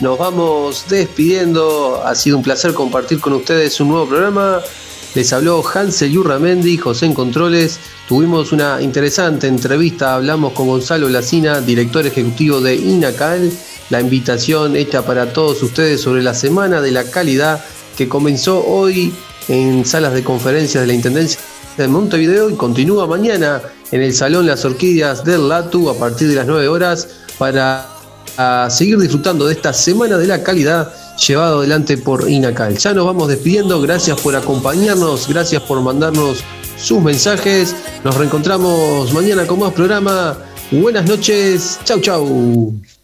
nos vamos despidiendo. Ha sido un placer compartir con ustedes un nuevo programa. Les habló Hansel Yurramendi, José en Controles. Tuvimos una interesante entrevista. Hablamos con Gonzalo Lacina, director ejecutivo de INACAL. La invitación hecha para todos ustedes sobre la Semana de la Calidad que comenzó hoy en salas de conferencias de la Intendencia de Montevideo y continúa mañana en el Salón Las Orquídeas del LATU a partir de las 9 horas para seguir disfrutando de esta Semana de la Calidad llevado adelante por INACAL. Ya nos vamos despidiendo, gracias por acompañarnos, gracias por mandarnos sus mensajes. Nos reencontramos mañana con más programa. Buenas noches, chau chau.